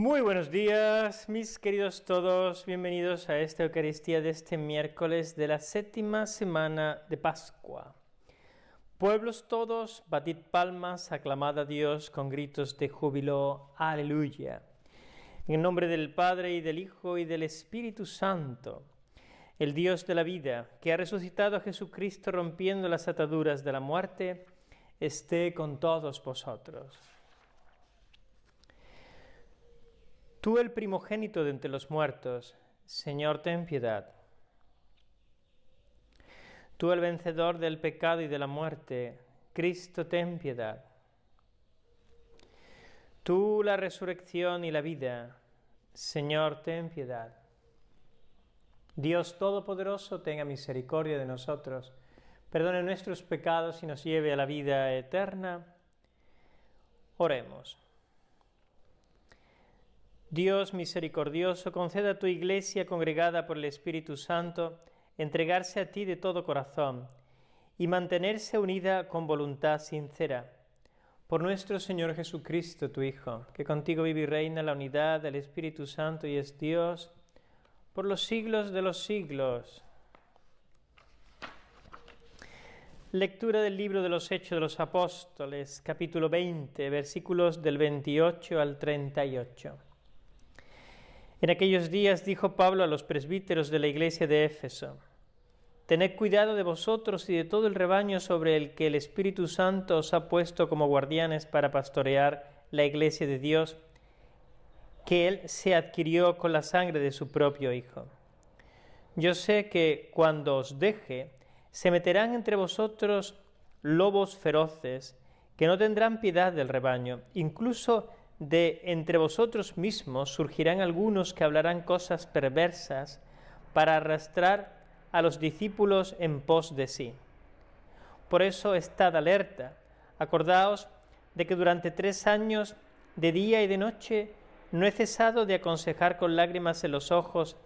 Muy buenos días, mis queridos todos, bienvenidos a esta Eucaristía de este miércoles de la séptima semana de Pascua. Pueblos todos, batid palmas, aclamad a Dios con gritos de júbilo, aleluya. En el nombre del Padre, y del Hijo, y del Espíritu Santo, el Dios de la vida, que ha resucitado a Jesucristo rompiendo las ataduras de la muerte, esté con todos vosotros. Tú, el primogénito de entre los muertos, Señor, ten piedad. Tú, el vencedor del pecado y de la muerte, Cristo, ten piedad. Tú, la resurrección y la vida, Señor, ten piedad. Dios Todopoderoso, tenga misericordia de nosotros, perdone nuestros pecados y nos lleve a la vida eterna. Oremos. Dios misericordioso, conceda a tu Iglesia congregada por el Espíritu Santo entregarse a ti de todo corazón y mantenerse unida con voluntad sincera. Por nuestro Señor Jesucristo, tu Hijo, que contigo vive y reina en la unidad del Espíritu Santo y es Dios por los siglos de los siglos. Lectura del libro de los Hechos de los Apóstoles, capítulo 20, versículos del 28 al 38. En aquellos días dijo Pablo a los presbíteros de la iglesia de Éfeso: Tened cuidado de vosotros y de todo el rebaño sobre el que el Espíritu Santo os ha puesto como guardianes para pastorear la iglesia de Dios, que Él se adquirió con la sangre de su propio Hijo. Yo sé que cuando os deje, se meterán entre vosotros lobos feroces, que no tendrán piedad del rebaño. Incluso de entre vosotros mismos surgirán algunos que hablarán cosas perversas para arrastrar a los discípulos en pos de sí. Por eso estad alerta, acordaos de que durante 3 años, de día y de noche, no he cesado de aconsejar con lágrimas en los ojos